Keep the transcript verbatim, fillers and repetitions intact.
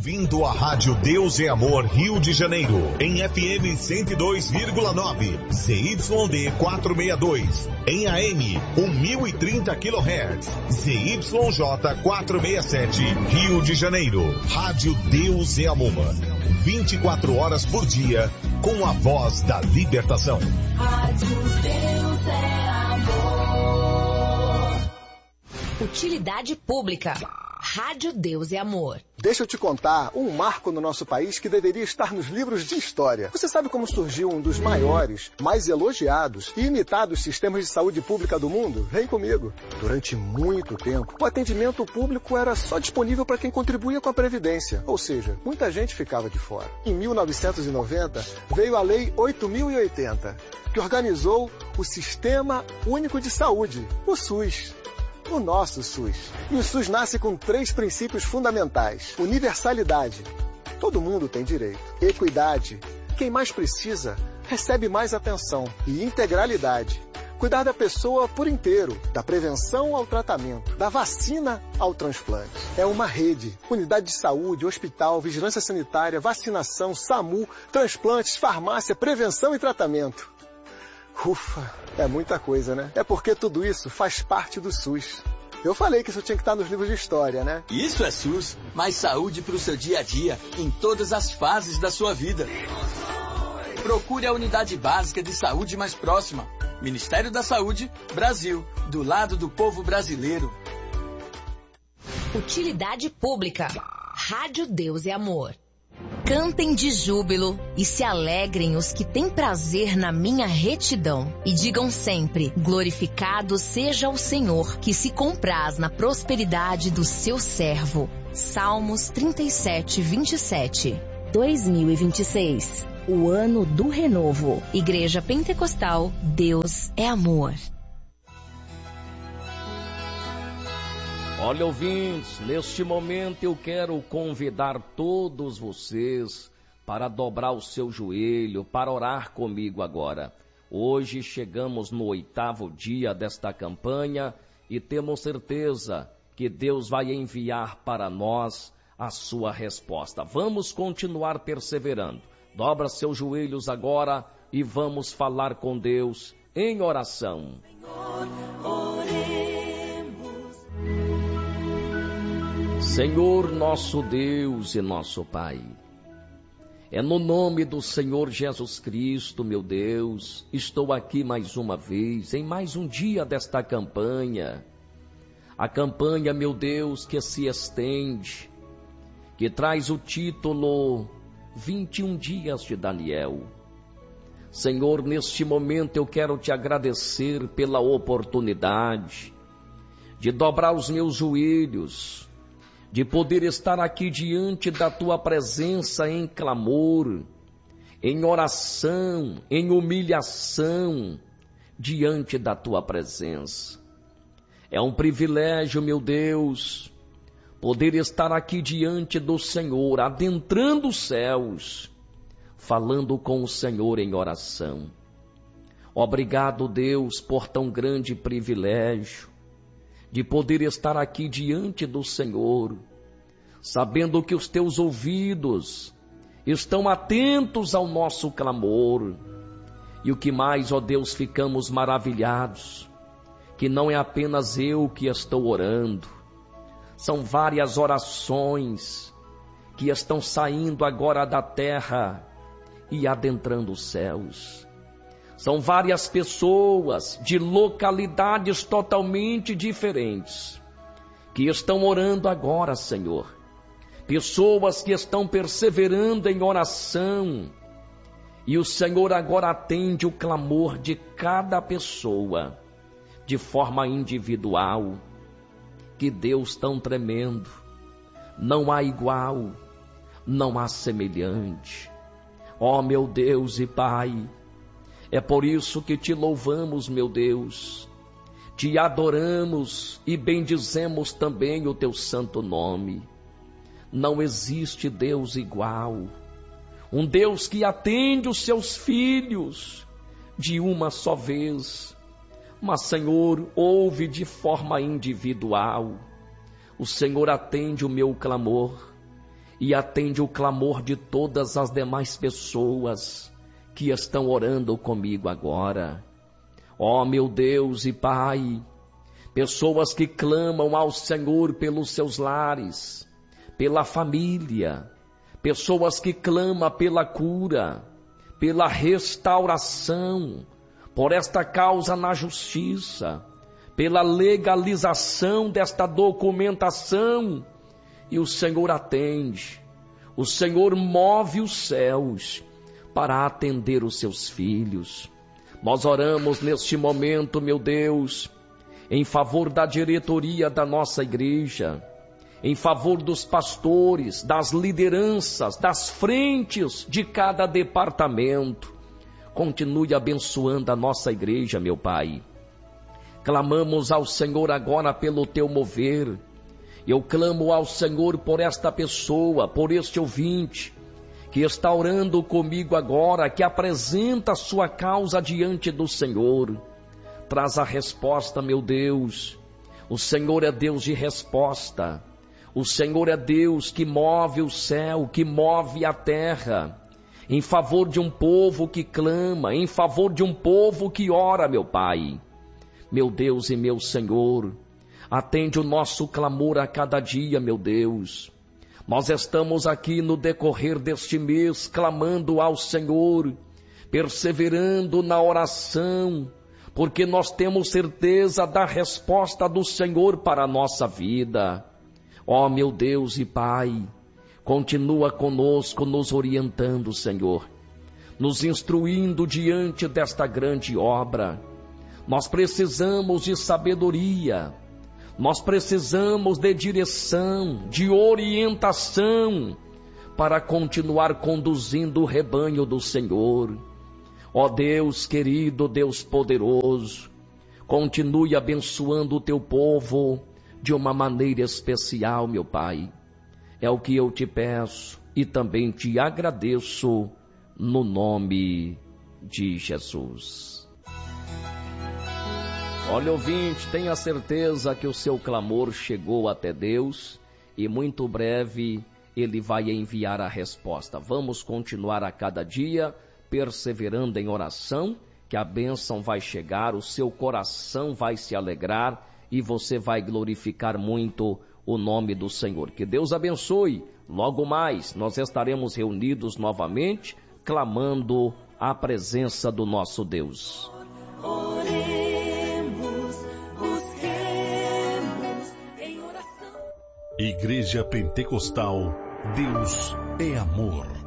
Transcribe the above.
ouvindo a Rádio Deus é Amor Rio de Janeiro, em F M cento e dois vírgula nove, Z Y D quatrocentos e sessenta e dois, em A M mil e trinta quilohertz, Z Y J quatrocentos e sessenta e sete, Rio de Janeiro. Rádio Deus é Amor, vinte e quatro horas por dia, com a voz da libertação. Rádio Deus é Amor. Utilidade pública. Rádio Deus é Amor. Deixa eu te contar um marco no nosso país que deveria estar nos livros de história. Você sabe como surgiu um dos maiores, mais elogiados e imitados sistemas de saúde pública do mundo? Vem comigo. Durante muito tempo, o atendimento público era só disponível para quem contribuía com a Previdência. Ou seja, muita gente ficava de fora. Em mil novecentos e noventa, veio a Lei oito mil e oitenta, que organizou o Sistema Único de Saúde, o SUS. O nosso SUS. E o SUS nasce com três princípios fundamentais. Universalidade. Todo mundo tem direito. Equidade. Quem mais precisa, recebe mais atenção. E integralidade. Cuidar da pessoa por inteiro. Da prevenção ao tratamento. Da vacina ao transplante. É uma rede. Unidade de saúde, hospital, vigilância sanitária, vacinação, SAMU, transplantes, farmácia, prevenção e tratamento. Ufa, é muita coisa, né? É porque tudo isso faz parte do SUS. Eu falei que isso tinha que estar nos livros de história, né? Isso é SUS, mais saúde para o seu dia a dia, em todas as fases da sua vida. Procure a unidade básica de saúde mais próxima. Ministério da Saúde, Brasil, do lado do povo brasileiro. Utilidade pública. Rádio Deus é Amor. Cantem de júbilo e se alegrem os que têm prazer na minha retidão. E digam sempre, glorificado seja o Senhor, que se compraz na prosperidade do seu servo. Salmos trinta e sete, vinte e sete. dois mil e vinte e seis, o ano do renovo. Igreja Pentecostal, Deus é Amor. Olha, ouvintes, neste momento eu quero convidar todos vocês para dobrar o seu joelho, para orar comigo agora. Hoje chegamos no oitavo dia desta campanha e temos certeza que Deus vai enviar para nós a sua resposta. Vamos continuar perseverando. Dobra seus joelhos agora e vamos falar com Deus em oração. Senhor, nosso Deus e nosso Pai, é no nome do Senhor Jesus Cristo, meu Deus, estou aqui mais uma vez, em mais um dia desta campanha. A campanha, meu Deus, que se estende, que traz o título vinte e um dias de Daniel. Senhor, neste momento eu quero te agradecer pela oportunidade de dobrar os meus joelhos, de poder estar aqui diante da tua presença em clamor, em oração, em humilhação, diante da tua presença. É um privilégio, meu Deus, poder estar aqui diante do Senhor, adentrando os céus, falando com o Senhor em oração. Obrigado, Deus, por tão grande privilégio de poder estar aqui diante do Senhor, sabendo que os teus ouvidos estão atentos ao nosso clamor. E o que mais, ó Deus, ficamos maravilhados, que não é apenas eu que estou orando, são várias orações que estão saindo agora da terra e adentrando os céus. São várias pessoas de localidades totalmente diferentes que estão orando agora, Senhor. Pessoas que estão perseverando em oração. E o Senhor agora atende o clamor de cada pessoa de forma individual. Que Deus tão tremendo. Não há igual, não há semelhante. Ó meu Deus e Pai, é por isso que te louvamos, meu Deus, te adoramos e bendizemos também o teu santo nome. Não existe Deus igual, um Deus que atende os seus filhos de uma só vez, mas, Senhor, ouve de forma individual. O Senhor atende o meu clamor e atende o clamor de todas as demais pessoas que estão orando comigo agora. Ó meu Deus e Pai, pessoas que clamam ao Senhor pelos seus lares, pela família, pessoas que clamam pela cura, pela restauração, por esta causa na justiça, pela legalização desta documentação, e o Senhor atende, o Senhor move os céus para atender os seus filhos. Nós oramos neste momento, meu Deus, em favor da diretoria da nossa igreja, em favor dos pastores, das lideranças, das frentes de cada departamento. Continue abençoando a nossa igreja, meu Pai. Clamamos ao Senhor agora pelo teu mover. Eu clamo ao Senhor por esta pessoa, por este ouvinte, que está orando comigo agora, que apresenta a sua causa diante do Senhor. Traz a resposta, meu Deus. O Senhor é Deus de resposta. O Senhor é Deus que move o céu, que move a terra, em favor de um povo que clama, em favor de um povo que ora, meu Pai. Meu Deus e meu Senhor, atende o nosso clamor a cada dia, meu Deus. Nós estamos aqui no decorrer deste mês clamando ao Senhor, perseverando na oração, porque nós temos certeza da resposta do Senhor para a nossa vida. Ó meu Deus e Pai, continua conosco nos orientando, Senhor, nos instruindo diante desta grande obra. Nós precisamos de sabedoria, nós precisamos de direção, de orientação, para continuar conduzindo o rebanho do Senhor. Ó Deus querido, Deus poderoso, continue abençoando o teu povo de uma maneira especial, meu Pai. É o que eu te peço e também te agradeço no nome de Jesus. Olha, ouvinte, tenha certeza que o seu clamor chegou até Deus e muito breve Ele vai enviar a resposta. Vamos continuar a cada dia perseverando em oração, que a bênção vai chegar, o seu coração vai se alegrar e você vai glorificar muito o nome do Senhor. Que Deus abençoe. Logo mais nós estaremos reunidos novamente, clamando a presença do nosso Deus. Oremos, busquemos em oração. Igreja Pentecostal, Deus é amor.